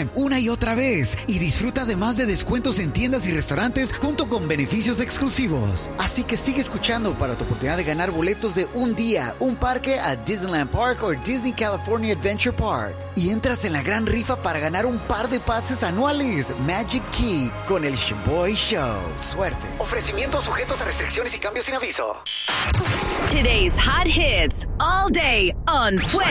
Time una y otra vez y disfruta además de descuentos en tiendas y restaurantes junto con beneficios exclusivos. Así que sigue escuchando para tu oportunidad de ganar boletos de un día, un parque a Disneyland Park o Disney California Adventure Park. Y entras en la gran rifa para ganar un par de pases anuales Magic Key con el Shoboy Show. Suerte. Ofrecimientos sujetos a restricciones y cambios sin aviso. Today's hot hits all day on Fuego